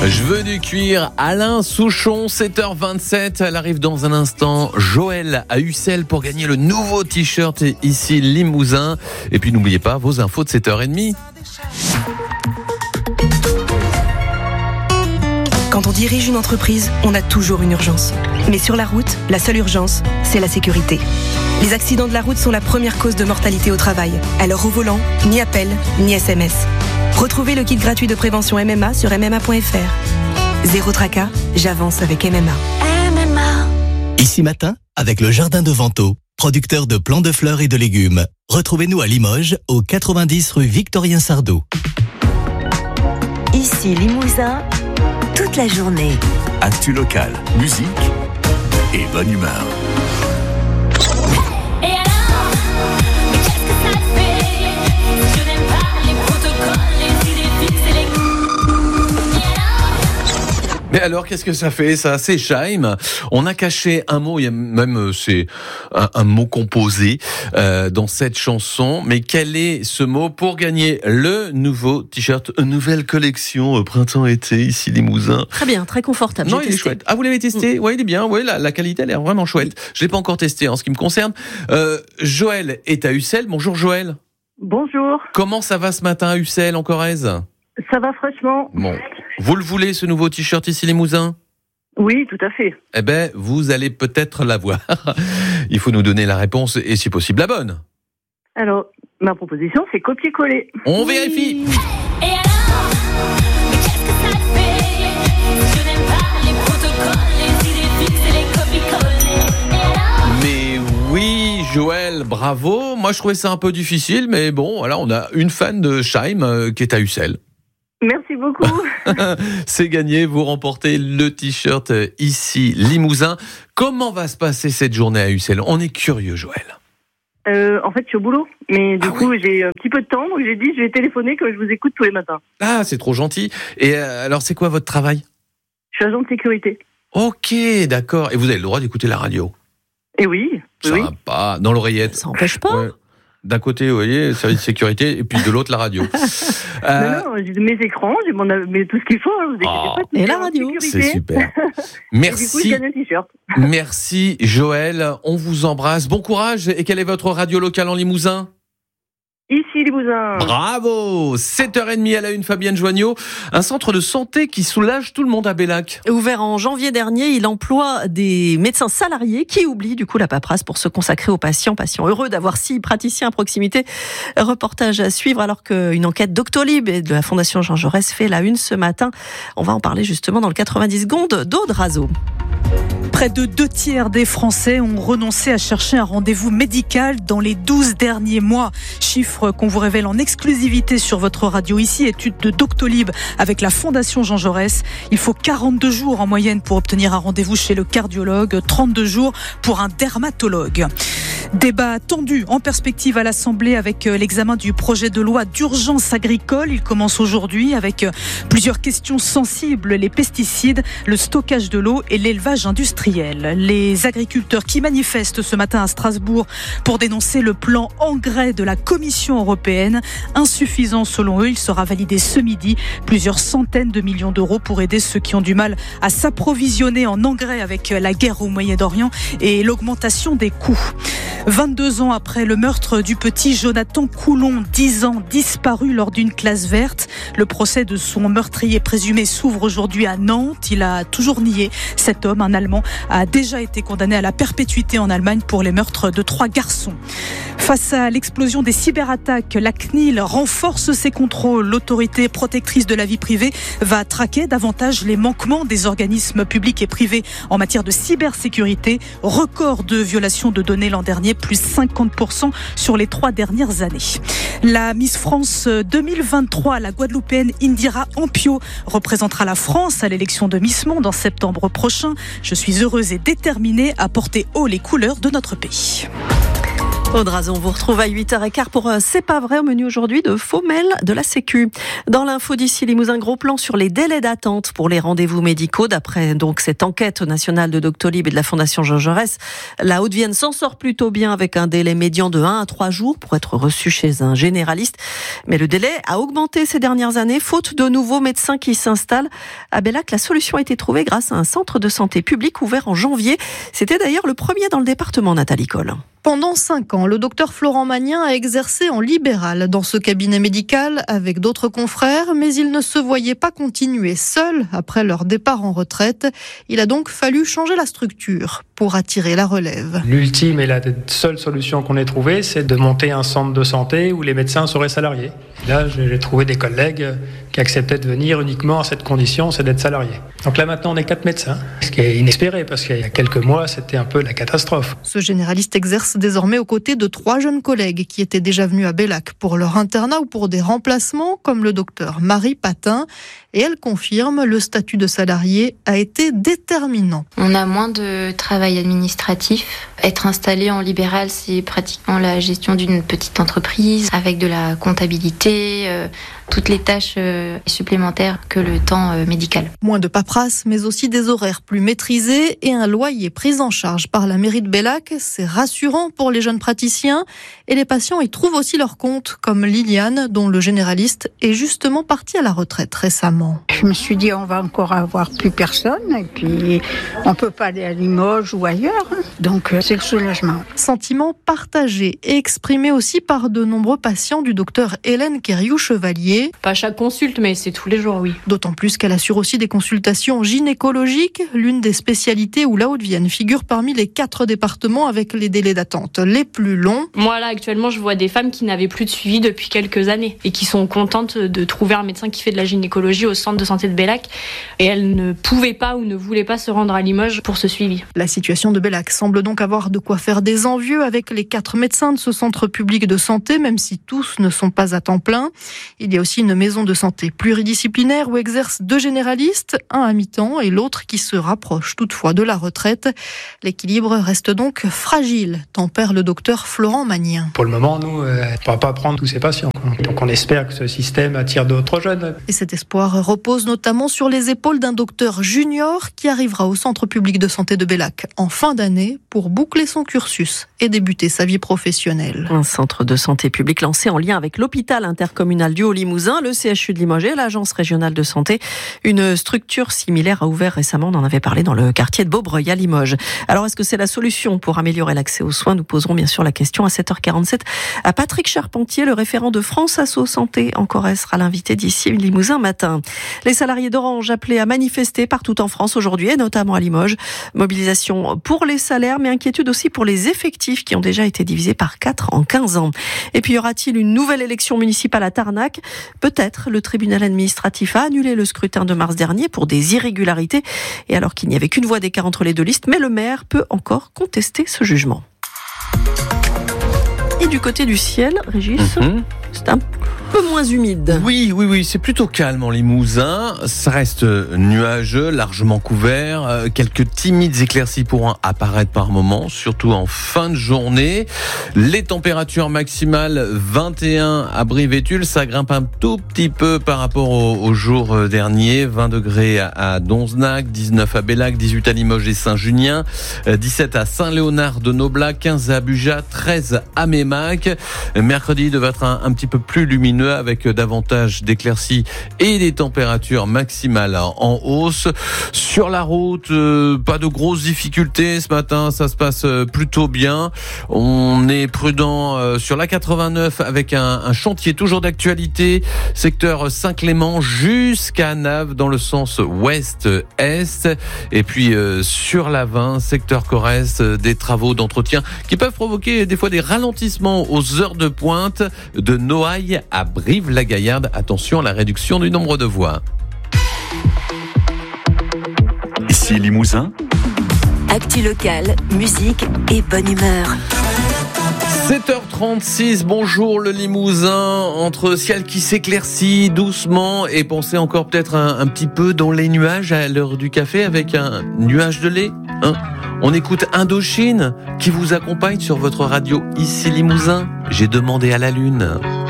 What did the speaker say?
Je veux du cuir. Alain Souchon, 7h27. Elle arrive dans un instant. Joël à Ussel pour gagner le nouveau t-shirt ici Limousin. Et puis n'oubliez pas vos infos de 7h30. Quand on dirige une entreprise, on a toujours une urgence. Mais sur la route, la seule urgence, c'est la sécurité. Les accidents de la route sont la première cause de mortalité au travail. Alors au volant, ni appel, ni SMS. Retrouvez le kit gratuit de prévention MMA sur MMA.fr. Zéro tracas, j'avance avec MMA. MMA. Ici matin, avec le Jardin de Vento, producteur de plants de fleurs et de légumes. Retrouvez-nous à Limoges, au 90 rue Victorien Sardou. Ici Limousin, toute la journée. Actu local, musique et bonne humeur. Et alors, mais qu'est-ce que ça te fait? Je n'aime pas les protocoles, les idées fixes et les coups. Et alors? Mais alors, qu'est-ce que ça fait, ça? C'est Scheim. On a caché un mot, il y a même, c'est un mot composé dans cette chanson. Mais quel est ce mot pour gagner le nouveau t-shirt, une nouvelle collection printemps-été, ici Limousin? Très bien, très confortable. Non, il est chouette. Ah, vous l'avez testé? Oui, il est bien. Oui, la qualité, elle est vraiment chouette. Je l'ai pas encore testé en ce qui me concerne. Joël est à Ussel. Bonjour Joël. Bonjour. Comment ça va ce matin à Ussel, en Corrèze? Ça va fraîchement. Bon. Vous le voulez, ce nouveau t-shirt ici Limousin? Oui, tout à fait. Eh ben, vous allez peut-être l'avoir. Il faut nous donner la réponse et si possible la bonne. Alors, ma proposition, c'est copier-coller. On vérifie. Et alors, mais qu'est-ce que ça te fait? Je n'aime pas les protocoles, les idées fixes et les copies-coller. Et alors? Mais oui, Joël, bravo. Moi, je trouvais ça un peu difficile, mais bon, voilà, on a une fan de Scheim qui est à Ussel. Merci beaucoup. C'est gagné, vous remportez le t-shirt ici Limousin. Comment va se passer cette journée à Ussel? On est curieux, Joël. En fait, je suis au boulot, mais du coup, j'ai un petit peu de temps, donc j'ai dit, je vais téléphoner que je vous écoute tous les matins. Ah, c'est trop gentil. Et alors, c'est quoi votre travail? Je suis agent de sécurité. Ok, d'accord. Et vous avez le droit d'écouter la radio? Et oui. Sympa, dans l'oreillette. Ça n'empêche pas. Ouais. D'un côté, vous voyez, service de sécurité, et puis de l'autre, la radio. Non, j'ai mes écrans, j'ai mais tout ce qu'il faut, hein, vous inquiétez pas. Et la radio. C'est super. Merci. Et du coup, je gagne un t-shirt. Merci, Joël. On vous embrasse. Bon courage. Et quelle est votre radio locale en Limousin? Ici, Limousin. Bravo! 7h30 à la une, Fabienne Joignot. Un centre de santé qui soulage tout le monde à Bellac. Ouvert en janvier dernier, il emploie des médecins salariés qui oublient du coup la paperasse pour se consacrer aux patients. Patients heureux d'avoir 6 praticiens à proximité. Reportage à suivre alors qu'une enquête Doctolib et de la Fondation Jean Jaurès fait la une ce matin. On va en parler justement dans le 90 secondes d'Aude Razo. Près de 2/3 des Français ont renoncé à chercher un rendez-vous médical dans les 12 derniers mois. Chiffre qu'on vous révèle en exclusivité sur votre radio ici, étude de Doctolib avec la Fondation Jean Jaurès. Il faut 42 jours en moyenne pour obtenir un rendez-vous chez le cardiologue, 32 jours pour un dermatologue. Débat tendu en perspective à l'Assemblée avec l'examen du projet de loi d'urgence agricole. Il commence aujourd'hui avec plusieurs questions sensibles, les pesticides, le stockage de l'eau et l'élevage industriel. Les agriculteurs qui manifestent ce matin à Strasbourg pour dénoncer le plan engrais de la Commission européenne. Insuffisant selon eux, il sera validé ce midi. Plusieurs centaines de millions d'euros pour aider ceux qui ont du mal à s'approvisionner en engrais avec la guerre au Moyen-Orient et l'augmentation des coûts. 22 ans après le meurtre du petit Jonathan Coulon, 10 ans disparu lors d'une classe verte. Le procès de son meurtrier présumé s'ouvre aujourd'hui à Nantes. Il a toujours nié. Cet homme, un Allemand, a déjà été condamné à la perpétuité en Allemagne pour les meurtres de 3 garçons. Face à l'explosion des cyberattaques, la CNIL renforce ses contrôles. L'autorité protectrice de la vie privée va traquer davantage les manquements des organismes publics et privés en matière de cybersécurité. Record de violation de données l'an dernier, plus 50% sur les 3 dernières années. La Miss France 2023, la Guadeloupéenne Indira Ampio, représentera la France à l'élection de Miss Monde en septembre prochain. Je suis heureuse et déterminée à porter haut les couleurs de notre pays. Audrazon vous retrouve à 8h15 pour C'est pas vrai au menu aujourd'hui de faux mails de la Sécu. Dans l'info d'ici Limousin, gros plan sur les délais d'attente pour les rendez-vous médicaux. D'après donc cette enquête nationale de Doctolib et de la Fondation Jean Jaurès, la Haute-Vienne s'en sort plutôt bien avec un délai médian de 1 à 3 jours pour être reçu chez un généraliste. Mais le délai a augmenté ces dernières années, faute de nouveaux médecins qui s'installent. À Bellac, la solution a été trouvée grâce à un centre de santé public ouvert en janvier. C'était d'ailleurs le premier dans le département, Nathalie Coll. Pendant 5 ans, le docteur Florent Magnin a exercé en libéral dans ce cabinet médical avec d'autres confrères, mais il ne se voyait pas continuer seul après leur départ en retraite. Il a donc fallu changer la structure pour attirer la relève. L'ultime et la seule solution qu'on ait trouvée, c'est de monter un centre de santé où les médecins seraient salariés. Et là, j'ai trouvé des collègues qui acceptaient de venir uniquement à cette condition, c'est d'être salariés. Donc là, maintenant, on est 4 médecins, ce qui est inespéré parce qu'il y a quelques mois, c'était un peu la catastrophe. Ce généraliste exerce désormais aux côtés de 3 jeunes collègues qui étaient déjà venus à Bellac pour leur internat ou pour des remplacements, comme le docteur Marie Patin. Et elle confirme, le statut de salarié a été déterminant. On a moins de travail administratif. Être installé en libéral, c'est pratiquement la gestion d'une petite entreprise avec de la comptabilité, toutes les tâches supplémentaires que le temps médical. Moins de paperasse, mais aussi des horaires plus maîtrisés et un loyer pris en charge par la mairie de Bellac. C'est rassurant pour les jeunes praticiens et les patients y trouvent aussi leur compte, comme Liliane, dont le généraliste est justement parti à la retraite récemment. Je me suis dit, on va encore avoir plus personne et puis on peut pas aller à Limoges ou ailleurs. Donc c'est le soulagement. Sentiment partagé et exprimé aussi par de nombreux patients du docteur Hélène Quériou-Chevalier. Pas chaque consulte, mais c'est tous les jours, oui. D'autant plus qu'elle assure aussi des consultations gynécologiques, l'une des spécialités où la Haute-Vienne figure parmi les 4 départements avec les délais d'attente les plus longs. Moi, là, actuellement, je vois des femmes qui n'avaient plus de suivi depuis quelques années et qui sont contentes de trouver un médecin qui fait de la gynécologie au centre de santé de Bellac. Et elles ne pouvaient pas ou ne voulaient pas se rendre à Limoges pour ce suivi. La situation de Bellac semble donc avoir de quoi faire des envieux avec les 4 médecins de ce centre public de santé, même si tous ne sont pas à temps plein. Il y a aussi une maison de santé pluridisciplinaire où exercent 2 généralistes, un à mi-temps et l'autre qui se rapproche toutefois de la retraite. L'équilibre reste donc fragile, tempère le docteur Florent Magnin. Pour le moment, nous, on ne pourra pas prendre tous ces patients. Donc on espère que ce système attire d'autres jeunes. Et cet espoir repose notamment sur les épaules d'un docteur junior qui arrivera au centre public de santé de Bellac en fin d'année pour boucler son cursus et débuter sa vie professionnelle. Un centre de santé public lancé en lien avec l'hôpital intercommunal du Haut-Limousin, le CHU de Limoges et l'agence régionale de santé. Une structure similaire a ouvert récemment, on en avait parlé dans le quartier de Beaubreuil à Limoges. Alors est-ce que c'est la solution pour améliorer l'accès aux soins? Nous poserons bien sûr la question à 7h47 à Patrick Charpentier, le référent de France Asso Santé en Corrèze, sera l'invité d'ici Limousin matin. Les salariés d'Orange appelés à manifester partout en France aujourd'hui et notamment à Limoges. Mobilisation pour les salaires mais inquiétude aussi pour les effectifs qui ont déjà été divisés par 4 en 15 ans. Et puis y aura-t-il une nouvelle élection municipale à Tarnac? Peut-être. Le tribunal administratif a annulé le scrutin de mars dernier pour des irrégularités et alors qu'il n'y avait qu'une voix d'écart entre les 2 listes, mais le maire peut encore contester ce jugement. Et du côté du ciel, Régis, c'est un peu moins humide. Oui, c'est plutôt calme en Limousin. Ça reste nuageux, largement couvert. Quelques timides éclaircies pourront apparaître par moments, surtout en fin de journée. Les températures maximales 21 à Brive-et-Tulle, ça grimpe un tout petit peu par rapport au jour dernier. 20 degrés à Donzenac, 19 à Bellac, 18 à Limoges et Saint-Junien, 17 à Saint-Léonard de Noblac, 15 à Buja, 13 à Mémac. Mercredi devrait être un petit peu plus lumineux avec davantage d'éclaircies et des températures maximales en hausse. Sur la route, pas de grosses difficultés ce matin, ça se passe plutôt bien. On est prudent sur la 89 avec un chantier toujours d'actualité, secteur Saint-Clément jusqu'à Naves dans le sens ouest-est. Et puis sur la 20, secteur Corrèze, des travaux d'entretien qui peuvent provoquer des fois des ralentissements aux heures de pointe de Noailles à Brive-la-Gaillarde. Attention à la réduction du nombre de voies. Ici Limousin. Actu locale, musique et bonne humeur. 7h36, bonjour le Limousin, entre ciel qui s'éclaircit doucement et pensez encore peut-être un petit peu dans les nuages à l'heure du café avec un nuage de lait, On écoute Indochine qui vous accompagne sur votre radio ici Limousin. J'ai demandé à la lune.